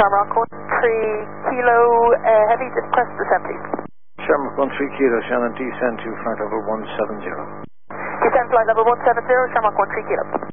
Shamrock 13 Kilo Heavy, just crest the 70. Shamrock 13 Kilo, Shannon, descend to flight level 170. Descend flight level 170, Shamrock 13 Kilo.